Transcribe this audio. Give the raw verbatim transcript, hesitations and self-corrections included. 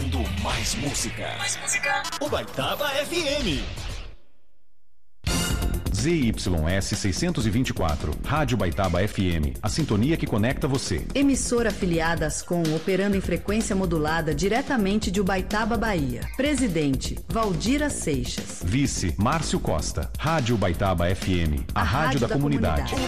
tocando mais música. Mais música. Ubaitaba F M. Z Y S seiscentos e vinte e quatro, Rádio Ubaitaba F M, a sintonia que conecta você. Emissora afiliada à Ascom, operando em frequência modulada diretamente de Ubaitaba, Bahia. Presidente, Valdira Seixas. Vice, Márcio Costa. Rádio Ubaitaba F M, a, a rádio, rádio da, da comunidade. comunidade.